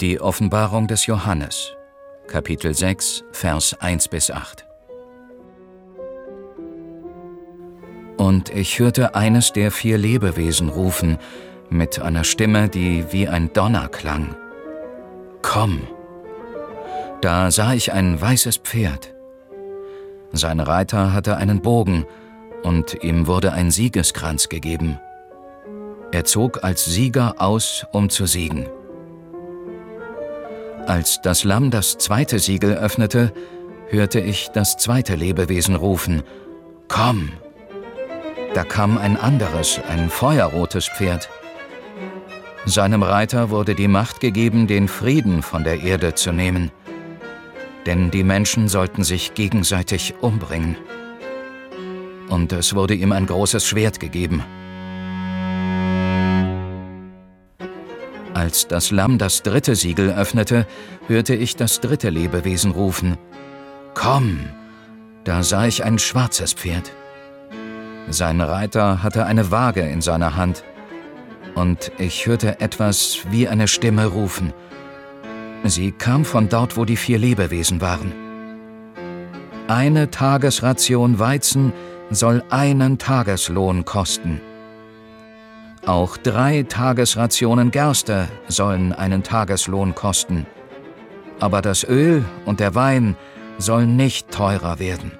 Die Offenbarung des Johannes, Kapitel 6, Vers 1-8. Und ich hörte eines der 4 Lebewesen rufen, mit einer Stimme, die wie ein Donner klang: Komm! Da sah ich ein weißes Pferd. Sein Reiter hatte einen Bogen, und ihm wurde ein Siegeskranz gegeben. Er zog als Sieger aus, um zu siegen. Als das Lamm das 2. Siegel öffnete, hörte ich das 2. Lebewesen rufen: Komm! Da kam ein anderes, ein feuerrotes Pferd. Seinem Reiter wurde die Macht gegeben, den Frieden von der Erde zu nehmen. Denn die Menschen sollten sich gegenseitig umbringen. Und es wurde ihm ein großes Schwert gegeben. Als das Lamm das 3. Siegel öffnete, hörte ich das 3. Lebewesen rufen: Komm! Da sah ich ein schwarzes Pferd. Sein Reiter hatte eine Waage in seiner Hand. Und ich hörte etwas wie eine Stimme rufen. Sie kam von dort, wo die 4 Lebewesen waren. 1 Tagesration Weizen soll 1 Tageslohn kosten. Auch 3 Tagesrationen Gerste sollen 1 Tageslohn kosten. Aber das Öl und der Wein sollen nicht teurer werden.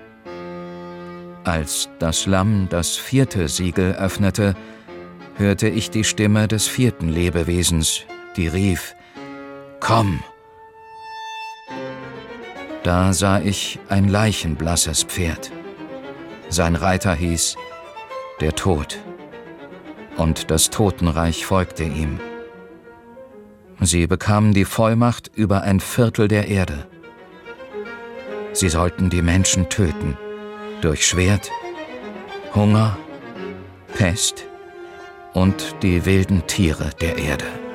Als das Lamm das 4. Siegel öffnete, hörte ich die Stimme des 4. Lebewesens, die rief: Komm! Da sah ich ein leichenblasses Pferd. Sein Reiter hieß der Tod, und das Totenreich folgte ihm. Sie bekamen die Vollmacht über 1/4 der Erde. Sie sollten die Menschen töten, durch Schwert, Hunger, Pest und die wilden Tiere der Erde.